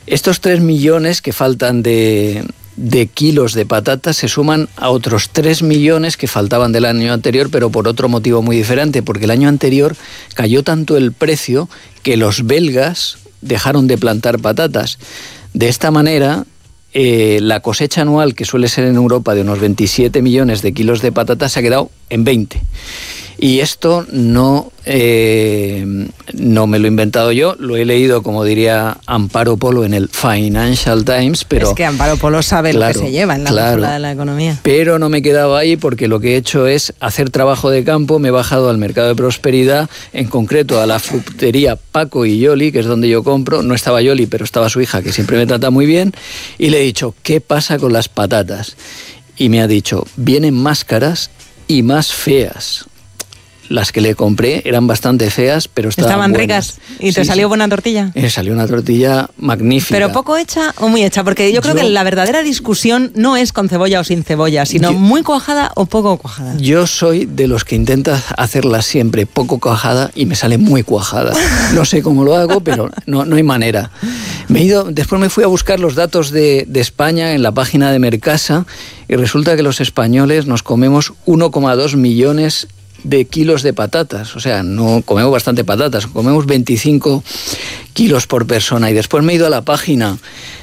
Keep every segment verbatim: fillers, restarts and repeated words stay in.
Estos tres millones que faltan de, de kilos de patatas se suman a otros tres millones que faltaban del año anterior, pero por otro motivo muy diferente, porque el año anterior cayó tanto el precio que los belgas dejaron de plantar patatas. De esta manera, eh, la cosecha anual, que suele ser en Europa de unos veintisiete millones de kilos de patatas, se ha quedado en veinte. Y esto no, eh, no me lo he inventado yo, lo he leído, como diría Amparo Polo, en el Financial Times, pero... Es que Amparo Polo sabe claro, lo que se lleva en la claro, brújula de la economía. Pero no me he quedado ahí, porque lo que he hecho es hacer trabajo de campo. Me he bajado al mercado de Prosperidad, en concreto a la frutería Paco y Yoli, que es donde yo compro. No estaba Yoli, pero estaba su hija, que siempre me trata muy bien, y le he dicho, ¿qué pasa con las patatas? Y me ha dicho, vienen más caras y más feas. Las que le compré eran bastante feas, pero estaban, estaban buenas. ricas. ¿Y te sí, salió sí. buena tortilla? Me salió una tortilla magnífica. ¿Pero poco hecha o muy hecha? Porque yo creo yo, que la verdadera discusión no es con cebolla o sin cebolla, sino yo, muy cuajada o poco cuajada. Yo soy de los que intenta hacerla siempre poco cuajada y me sale muy cuajada. No sé cómo lo hago, pero no, no hay manera. Me he ido, después me fui a buscar los datos de, de España en la página de Mercasa y resulta que los españoles nos comemos uno coma dos millones de kilos de patatas, o sea, no comemos bastante patatas, comemos veinticinco kilos por persona. Y después me he ido a la página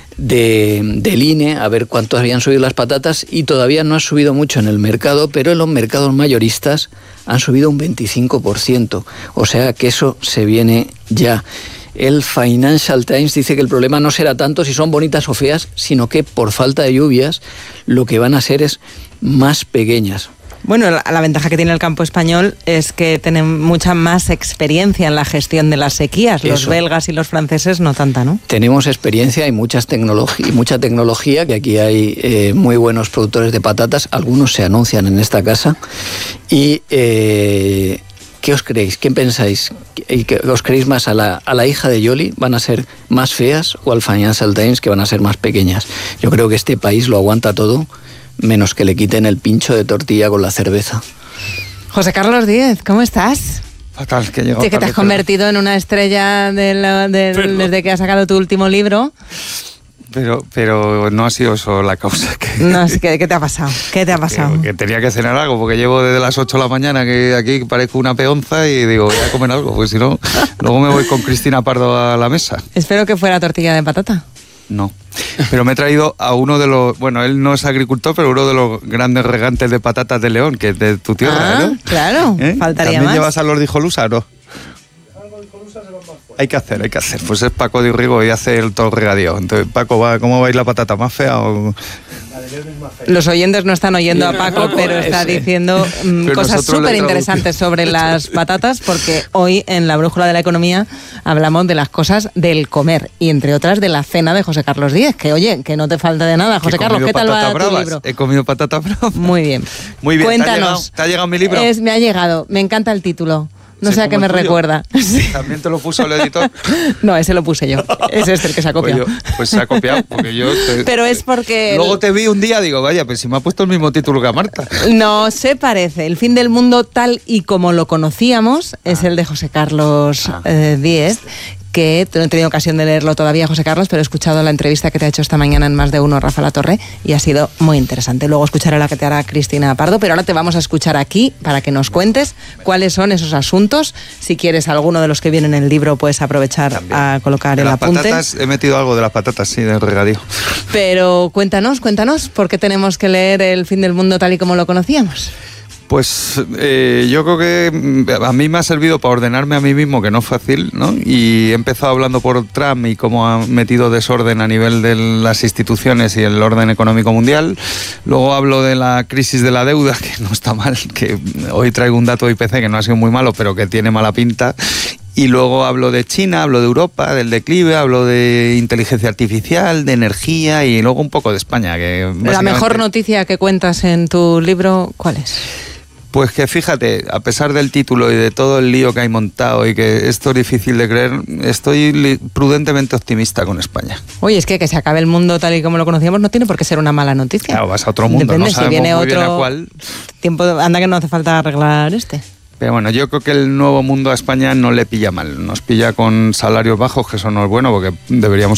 de, del I N E a ver cuánto habían subido las patatas y todavía no ha subido mucho en el mercado, pero en los mercados mayoristas han subido un veinticinco por ciento, o sea que eso se viene ya. El Financial Times dice que el problema no será tanto si son bonitas o feas, sino que por falta de lluvias lo que van a ser es más pequeñas. Bueno, la, la ventaja que tiene el campo español es que tienen mucha más experiencia en la gestión de las sequías. Los Eso. belgas y los franceses no tanta, ¿no? Tenemos experiencia y muchas tecnología, mucha tecnología, que aquí hay eh, muy buenos productores de patatas. Algunos se anuncian en esta casa. Y, eh, ¿qué os creéis? ¿Qué pensáis? ¿Os creéis más a la, a la hija de Yoli? ¿Van a ser más feas? ¿O al Financial Times, que van a ser más pequeñas? Yo creo que este país lo aguanta todo, menos que le quiten el pincho de tortilla con la cerveza. José Carlos Díez, ¿cómo estás? Fatal, que llegó. Sí, que te has convertido en una estrella de la, de, pero, desde que has sacado tu último libro. Pero, pero no ha sido eso la causa. Que, no, es que, ¿qué te ha pasado? ¿Qué te ha pasado? Que, que tenía que cenar algo, porque llevo desde las ocho de la mañana que aquí parezco una peonza y digo, voy a comer algo, porque si no, luego me voy con Cristina Pardo a la mesa. Espero que fuera tortilla de patata. No, pero me he traído a uno de los, bueno, él no es agricultor, pero uno de los grandes regantes de patatas de León, que es de tu tierra, ah, ¿no? Claro, ¿eh? Faltaría ¿También más. llevas a los dijolusa o no? Hay que hacer, hay que hacer. Pues es Paco de Urrigo y hace el todo el regadío. Entonces, Paco, va, ¿cómo va a ir la patata? ¿Más fea o...? Los oyentes no están oyendo a Paco, pero está diciendo um, pero cosas súper interesantes sobre las patatas, porque hoy en la Brújula de la Economía hablamos de las cosas del comer y entre otras de la cena de José Carlos Díez, que oye, que no te falta de nada. José Carlos, ¿qué tal va bravas. tu libro? He comido patata brava. Muy bien. Muy bien. Cuéntanos. ¿Te ha llegado, ¿te ha llegado mi libro? Es, me ha llegado, me encanta el título. No sé a qué me tuyo? recuerda. ¿También te lo puso el editor? No, ese lo puse yo. Es este el que se ha copiado. Pues, yo, pues se ha copiado, porque yo... Te, Pero es porque... Luego te vi un día, digo, vaya, pues si me ha puesto el mismo título que a Marta. No se parece. El fin del mundo tal y como lo conocíamos ah. es el de José Carlos ah. eh, Díez, que no he tenido ocasión de leerlo todavía, José Carlos, pero he escuchado la entrevista que te ha hecho esta mañana en Más de Uno, Rafa Latorre, y ha sido muy interesante. Luego escucharé la que te hará Cristina Pardo, pero ahora te vamos a escuchar aquí para que nos cuentes cuáles son esos asuntos. Si quieres alguno de los que vienen en el libro, puedes aprovechar También. a colocar de el las apunte. Patatas, he metido algo de las patatas, sí, del regadío. Pero cuéntanos, cuéntanos, ¿por qué tenemos que leer El fin del mundo tal y como lo conocíamos? Pues eh, yo creo que a mí me ha servido para ordenarme a mí mismo, que no es fácil, ¿no? Y he empezado hablando por Trump y cómo ha metido desorden a nivel de las instituciones y el orden económico mundial. Luego hablo de la crisis de la deuda, que no está mal, que hoy traigo un dato de I P C que no ha sido muy malo, pero que tiene mala pinta. Y luego hablo de China, hablo de Europa, del declive, hablo de inteligencia artificial, de energía y luego un poco de España. Que básicamente... La mejor noticia que cuentas en tu libro, ¿cuál es? Pues que fíjate, a pesar del título y de todo el lío que hay montado y que esto es difícil de creer, estoy prudentemente optimista con España. Oye, es que que se acabe el mundo tal y como lo conocíamos no tiene por qué ser una mala noticia. Claro, vas a otro mundo, Depende, no sabemos si viene muy otro bien a cuál. Tiempo, anda que no hace falta arreglar este. Pero bueno, yo creo que el nuevo mundo a España no le pilla mal. Nos pilla con salarios bajos, que eso no es bueno, porque deberíamos